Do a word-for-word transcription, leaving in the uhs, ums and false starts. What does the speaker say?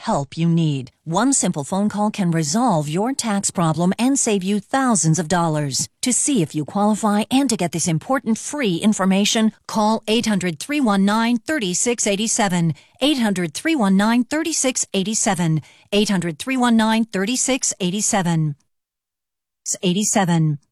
help you need. One simple phone call can resolve your tax problem and save you thousands of dollars. To see if you qualify and to get this important free information, call eight hundred, three one nine, three six eight seven, eight hundred, three one nine, three six eight seven, eight hundred, three one nine, three six eight seven. eighty-seven.